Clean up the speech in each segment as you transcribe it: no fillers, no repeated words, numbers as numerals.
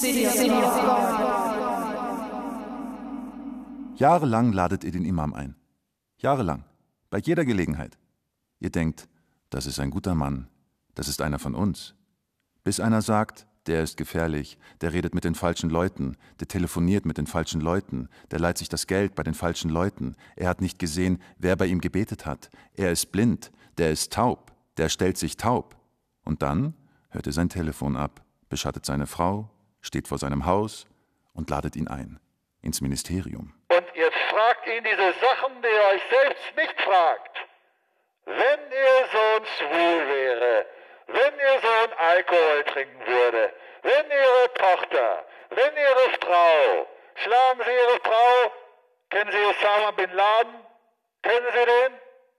Jahrelang ladet ihr den Imam ein. Jahrelang. Bei jeder Gelegenheit. Ihr denkt, das ist ein guter Mann, das ist einer von uns. Bis einer sagt, der ist gefährlich, der redet mit den falschen Leuten, der telefoniert mit den falschen Leuten, der leiht sich das Geld bei den falschen Leuten, er hat nicht gesehen, wer bei ihm gebetet hat, er ist blind, der ist taub, der stellt sich taub. Und dann hört er sein Telefon ab, beschattet seine Frau, steht vor seinem Haus und ladet ihn ein, ins Ministerium. Und ihr fragt ihn diese Sachen, die ihr euch selbst nicht fragt. Wenn ihr Sohn schwul wäre, wenn ihr Sohn Alkohol trinken würde, wenn ihre Tochter, wenn ihre Frau, schlagen Sie Ihre Frau, kennen Sie Osama Bin Laden? Kennen Sie den?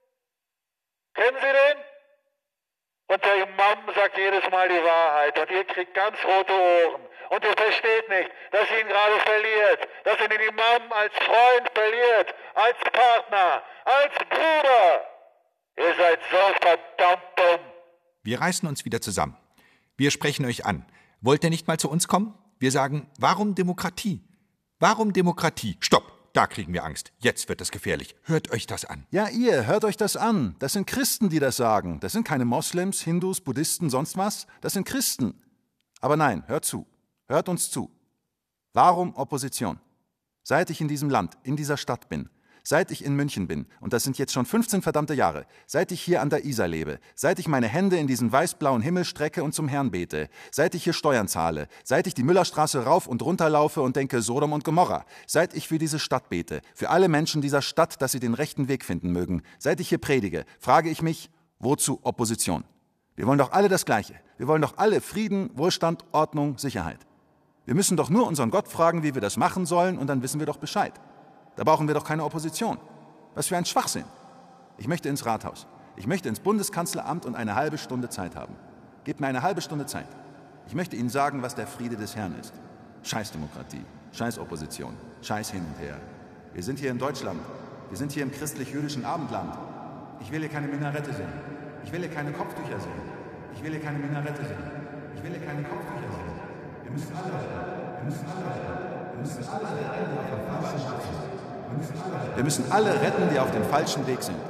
Kennen Sie den? Und der Imam sagt jedes Mal die Wahrheit und ihr kriegt ganz rote Ohren. Und ihr versteht nicht, dass ihr ihn gerade verliert, dass ihr den Imam als Freund verliert, als Partner, als Bruder. Ihr seid so verdammt dumm. Wir reißen uns wieder zusammen. Wir sprechen euch an. Wollt ihr nicht mal zu uns kommen? Wir sagen, warum Demokratie? Warum Demokratie? Stopp, da kriegen wir Angst. Jetzt wird es gefährlich. Hört euch das an. Ja, ihr, hört euch das an. Das sind Christen, die das sagen. Das sind keine Moslems, Hindus, Buddhisten, sonst was. Das sind Christen. Aber nein, hört zu. Hört uns zu. Warum Opposition? Seit ich in diesem Land, in dieser Stadt bin, seit ich in München bin, und das sind jetzt schon 15 verdammte Jahre, seit ich hier an der Isar lebe, seit ich meine Hände in diesen weiß-blauen Himmel strecke und zum Herrn bete, seit ich hier Steuern zahle, seit ich die Müllerstraße rauf und runter laufe und denke Sodom und Gomorra, seit ich für diese Stadt bete, für alle Menschen dieser Stadt, dass sie den rechten Weg finden mögen, seit ich hier predige, frage ich mich, wozu Opposition? Wir wollen doch alle das Gleiche. Wir wollen doch alle Frieden, Wohlstand, Ordnung, Sicherheit. Wir müssen doch nur unseren Gott fragen, wie wir das machen sollen, und dann wissen wir doch Bescheid. Da brauchen wir doch keine Opposition. Was für ein Schwachsinn. Ich möchte ins Rathaus. Ich möchte ins Bundeskanzleramt und eine halbe Stunde Zeit haben. Gebt mir eine halbe Stunde Zeit. Ich möchte Ihnen sagen, was der Friede des Herrn ist. Scheiß Demokratie, scheiß Opposition, scheiß hin und her. Wir sind hier in Deutschland. Wir sind hier im christlich-jüdischen Abendland. Ich will hier keine Minarette sehen. Ich will hier keine Kopftücher sehen. Ich will hier keine Minarette sehen. Ich will hier keine Kopftücher sehen. Wir müssen alle retten. Wir müssen alle retten. Wir müssen alle retten, die auf dem falschen Weg sind. Wir müssen alle retten, die auf dem falschen Weg sind.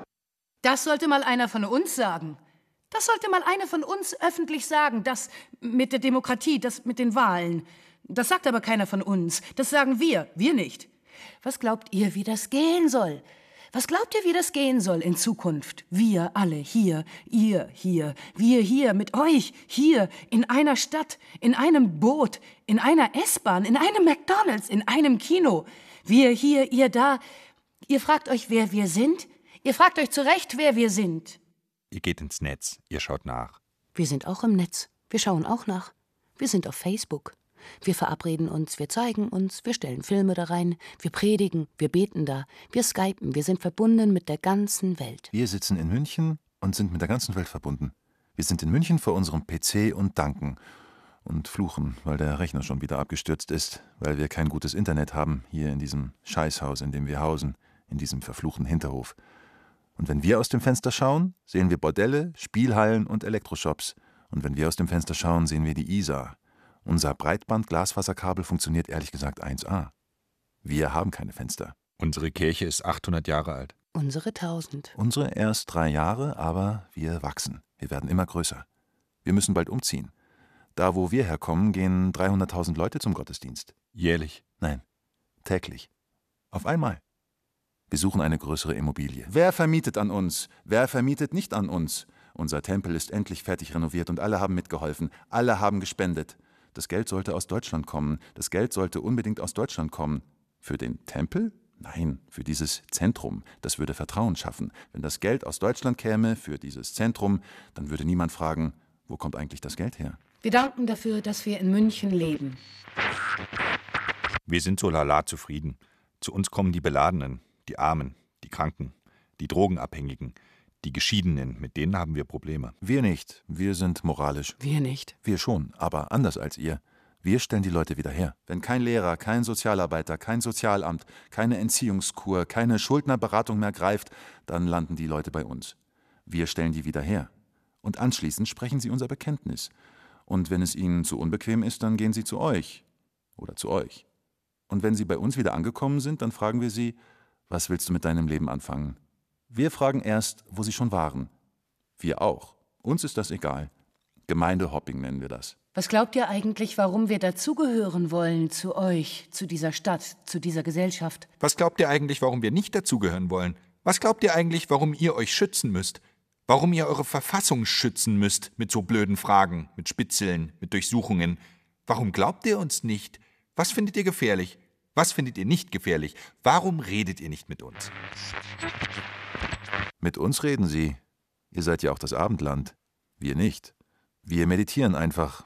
Das sollte mal einer von uns sagen. Das sollte mal einer von uns öffentlich sagen. Das mit der Demokratie, das mit den Wahlen. Das sagt aber keiner von uns. Das sagen wir nicht. Was glaubt ihr, wie das gehen soll? Was glaubt ihr, wie das gehen soll in Zukunft? Wir alle hier, ihr hier, wir hier mit euch, hier, in einer Stadt, in einem Boot, in einer S-Bahn, in einem McDonald's, in einem Kino. Wir hier, ihr da. Ihr fragt euch, wer wir sind? Ihr fragt euch zu Recht, wer wir sind. Ihr geht ins Netz, ihr schaut nach. Wir sind auch im Netz. Wir schauen auch nach. Wir sind auf Facebook. Wir verabreden uns, wir zeigen uns, wir stellen Filme da rein, wir predigen, wir beten da, wir skypen, wir sind verbunden mit der ganzen Welt. Wir sitzen in München und sind mit der ganzen Welt verbunden. Wir sind in München vor unserem PC und danken und fluchen, weil der Rechner schon wieder abgestürzt ist, weil wir kein gutes Internet haben, hier in diesem Scheißhaus, in dem wir hausen, in diesem verfluchten Hinterhof. Und wenn wir aus dem Fenster schauen, sehen wir Bordelle, Spielhallen und Elektroshops. Und wenn wir aus dem Fenster schauen, sehen wir die Isar. Unser Breitband-Glasfaserkabel funktioniert ehrlich gesagt 1A. Wir haben keine Fenster. Unsere Kirche ist 800 Jahre alt. Unsere 1000. Unsere erst 3 Jahre, aber wir wachsen. Wir werden immer größer. Wir müssen bald umziehen. Da, wo wir herkommen, gehen 300.000 Leute zum Gottesdienst. Jährlich? Nein, täglich. Auf einmal. Wir suchen eine größere Immobilie. Wer vermietet an uns? Wer vermietet nicht an uns? Unser Tempel ist endlich fertig renoviert und alle haben mitgeholfen. Alle haben gespendet. Das Geld sollte aus Deutschland kommen. Das Geld sollte unbedingt aus Deutschland kommen. Für den Tempel? Nein, für dieses Zentrum. Das würde Vertrauen schaffen. Wenn das Geld aus Deutschland käme für dieses Zentrum, dann würde niemand fragen, wo kommt eigentlich das Geld her? Wir danken dafür, dass wir in München leben. Wir sind so lala zufrieden. Zu uns kommen die Beladenen, die Armen, die Kranken, die Drogenabhängigen, die Geschiedenen, mit denen haben wir Probleme. Wir nicht. Wir sind moralisch. Wir nicht. Wir schon, aber anders als ihr. Wir stellen die Leute wieder her. Wenn kein Lehrer, kein Sozialarbeiter, kein Sozialamt, keine Entziehungskur, keine Schuldnerberatung mehr greift, dann landen die Leute bei uns. Wir stellen die wieder her. Und anschließend sprechen sie unser Bekenntnis. Und wenn es Ihnen zu unbequem ist, dann gehen Sie zu euch oder zu euch. Und wenn Sie bei uns wieder angekommen sind, dann fragen wir Sie, was willst du mit deinem Leben anfangen? Wir fragen erst, wo Sie schon waren. Wir auch. Uns ist das egal. Gemeindehopping nennen wir das. Was glaubt ihr eigentlich, warum wir dazugehören wollen zu euch, zu dieser Stadt, zu dieser Gesellschaft? Was glaubt ihr eigentlich, warum wir nicht dazugehören wollen? Was glaubt ihr eigentlich, warum ihr euch schützen müsst? Warum ihr eure Verfassung schützen müsst mit so blöden Fragen, mit Spitzeln, mit Durchsuchungen? Warum glaubt ihr uns nicht? Was findet ihr gefährlich? Was findet ihr nicht gefährlich? Warum redet ihr nicht mit uns? Mit uns reden Sie. Ihr seid ja auch das Abendland. Wir nicht. Wir meditieren einfach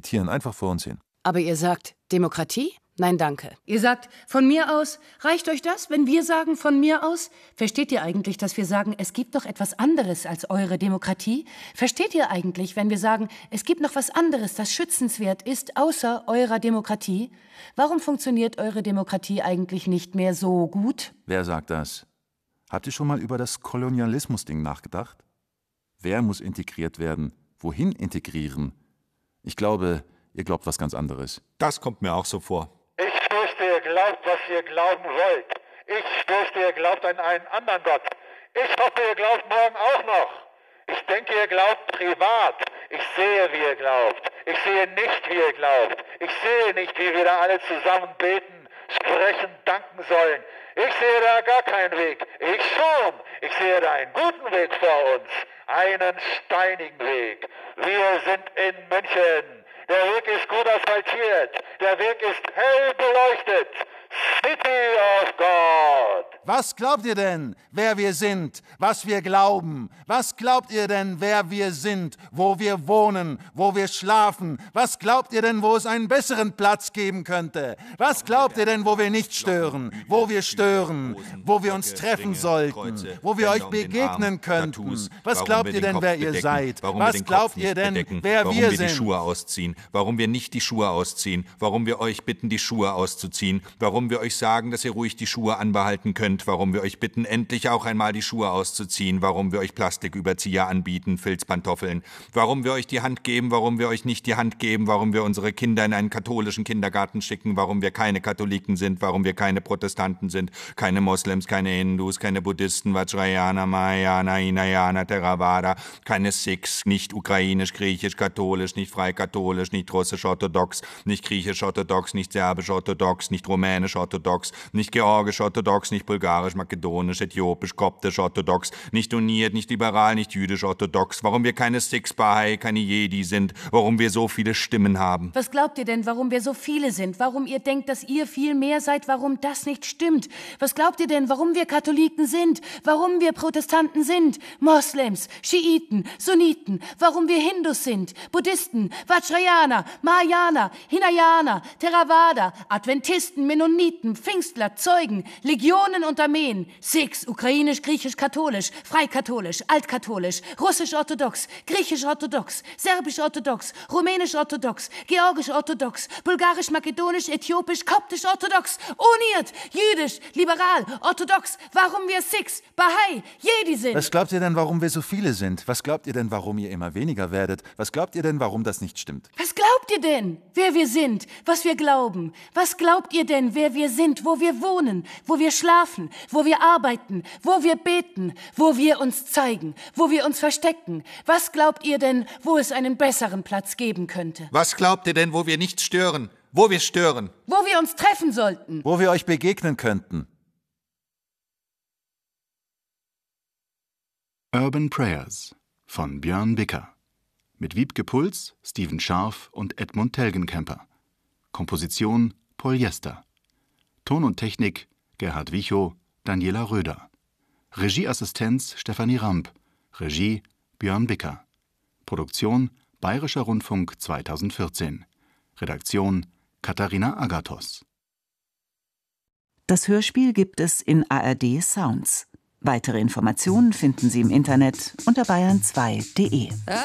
vor uns hin. Aber ihr sagt Demokratie? Nein, danke. Ihr sagt, von mir aus, reicht euch das, wenn wir sagen, von mir aus? Versteht ihr eigentlich, dass wir sagen, es gibt noch etwas anderes als eure Demokratie? Versteht ihr eigentlich, wenn wir sagen, es gibt noch was anderes, das schützenswert ist, außer eurer Demokratie? Warum funktioniert eure Demokratie eigentlich nicht mehr so gut? Wer sagt das? Habt ihr schon mal über das Kolonialismus-Ding nachgedacht? Wer muss integriert werden? Wohin integrieren? Ich glaube, ihr glaubt was ganz anderes. Das kommt mir auch so vor. Ich fürchte, ihr glaubt, was ihr glauben wollt. Ich fürchte, ihr glaubt an einen anderen Gott. Ich hoffe, ihr glaubt morgen auch noch. Ich denke, ihr glaubt privat. Ich sehe, wie ihr glaubt. Ich sehe nicht, wie ihr glaubt. Ich sehe nicht, wie wir da alle zusammen beten, sprechen, danken sollen. Ich sehe da gar keinen Weg. Ich schon. Ich sehe da einen guten Weg vor uns. Einen steinigen Weg. Wir sind in München. Der Weg ist gut asphaltiert. Der Weg ist hell beleuchtet. City of God. Was glaubt ihr denn, wer wir sind, was wir glauben? Was glaubt ihr denn, wer wir sind, wo wir wohnen, wo wir schlafen? Was glaubt ihr denn, wo es einen besseren Platz geben könnte? Was glaubt ihr denn, wo wir nicht stören, wo wir stören, wo wir uns treffen sollten, wo wir euch begegnen könnten? Was glaubt ihr denn, wer ihr seid? Was glaubt ihr denn, wer wir sind? Warum wir die Schuhe ausziehen, warum wir nicht die Schuhe ausziehen, warum wir euch bitten, die Schuhe auszuziehen, warum wir euch sagen, dass ihr ruhig die Schuhe anbehalten könnt, warum wir euch bitten, endlich auch einmal die Schuhe auszuziehen, warum wir euch Plastiküberzieher anbieten, Filzpantoffeln, warum wir euch die Hand geben, warum wir euch nicht die Hand geben, warum wir unsere Kinder in einen katholischen Kindergarten schicken, warum wir keine Katholiken sind, warum wir keine Protestanten sind, keine Moslems, keine Hindus, keine Buddhisten, Vajrayana, Mahayana, Hinayana, Theravada, keine Sikhs, nicht ukrainisch, griechisch, katholisch, nicht freikatholisch, nicht russisch-orthodox, nicht griechisch-orthodox, nicht serbisch-orthodox, nicht rumänisch-orthodox, nicht georgisch-orthodox, nicht bulgarisch, makedonisch, äthiopisch, koptisch, orthodox, nicht uniert, nicht liberal, nicht jüdisch-orthodox, warum wir keine Sikhs, Bahai, keine Jedi sind, warum wir so viele Stimmen haben. Was glaubt ihr denn, warum wir so viele sind? Warum ihr denkt, dass ihr viel mehr seid? Warum das nicht stimmt? Was glaubt ihr denn, warum wir Katholiken sind? Warum wir Protestanten sind? Moslems, Schiiten, Sunniten? Warum wir Hindus sind? Buddhisten, Vajrayana, Mahayana, Hinayana, Theravada, Adventisten, Mennoniten, Pfingstler, Zeugen, Legionen und Armeen, Sikhs, ukrainisch, griechisch, katholisch, freikatholisch, altkatholisch, russisch-orthodox, griechisch-orthodox, serbisch-orthodox, rumänisch-orthodox, georgisch-orthodox, bulgarisch-makedonisch, äthiopisch, koptisch-orthodox, uniert, jüdisch, liberal, orthodox, warum wir Sikhs, Bahai, Jedi sind. Was glaubt ihr denn, warum wir so viele sind? Was glaubt ihr denn, warum ihr immer weniger werdet? Was glaubt ihr denn, warum das nicht stimmt? Was glaubt ihr denn, wer wir sind, was wir glauben? Was glaubt ihr denn, wer wir sind, wo wir wohnen, wo wir schlafen, wo wir arbeiten, wo wir beten, wo wir uns zeigen, wo wir uns verstecken? Was glaubt ihr denn, wo es einen besseren Platz geben könnte? Was glaubt ihr denn, wo wir nicht stören, wo wir stören? Wo wir uns treffen sollten? Wo wir euch begegnen könnten? Urban Prayers von Björn Bicker. Mit Wiebke Puls, Steven Scharf und Edmund Telgenkemper. Komposition Paul Jester. Ton und Technik Gerhard Wichow, Daniela Röder. Regieassistenz Stefanie Ramp. Regie Björn Bicker. Produktion Bayerischer Rundfunk 2014. Redaktion Katharina Agathos. Das Hörspiel gibt es in ARD Sounds. Weitere Informationen finden Sie im Internet unter bayern2.de.